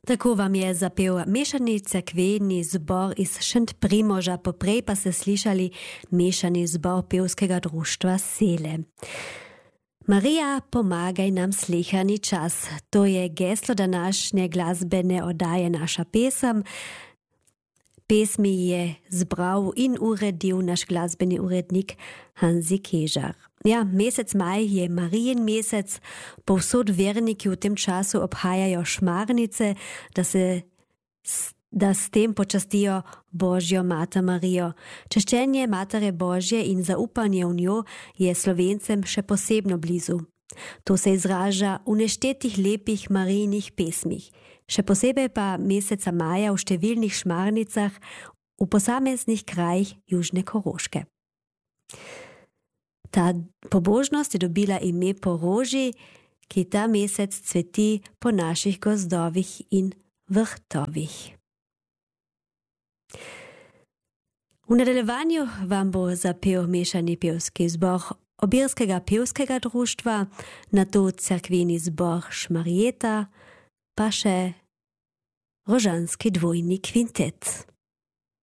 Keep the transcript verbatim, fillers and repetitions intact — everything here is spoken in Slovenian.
Tako vam je zapel mešani cerkveni zbor iz Šent Primoža, poprej pa ste slišali mešani zbor pevskega društva Sele. Marija, pomagaj nam sleherni čas. To je geslo današnje glasbene oddaje Naša pesem. Pesmi je zbral in uredil naš glasbeni urednik Hanzi Kežar. Ja, mesec maj je Marijin mesec, povsod verniki v tem času obhajajo šmarnice, da se da s tem počastijo Božjo Mater Marijo. Češčenje Matere Božje in zaupanje v njo je Slovencem še posebno blizu. To se izraža v neštetih lepih Marijinih pesmih. Še posebej pa meseca maja v številnih šmarnicah v posameznih krajih Južne Koroške. Ta pobožnost je dobila ime po roži, ki ta mesec cveti po naših gozdovih in vrtovih. V nadaljevanju vam bo zapel mešani pevski zbor Obirskega pevskega društva, nato cerkveni zbor Šmarjeta, pa še rožanski dvojni kvintet.